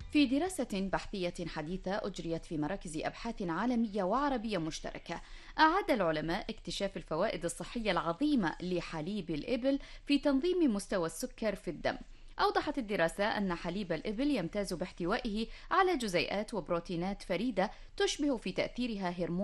في دراسة بحثية حديثة أجريت في مراكز أبحاث عالمية وعربية مشتركة، أعاد العلماء اكتشاف الفوائد الصحية العظيمة لحليب الإبل في تنظيم مستوى السكر في الدم. أوضحت الدراسة أن حليب الإبل يمتاز باحتوائه على جزيئات وبروتينات فريدة تشبه في تأثيرها هرمون